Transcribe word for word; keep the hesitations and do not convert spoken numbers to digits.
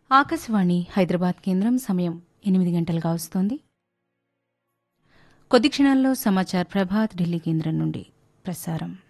ఆకాశవాణి హైదరాబాద్ కేంద్రం సమయం ఎనిమిది గంటలుగా వస్తోంది. కొద్ది క్షణాల్లో సమాచార్ ప్రభాత్ ఢిల్లీ కేంద్రం నుండి ప్రసారం.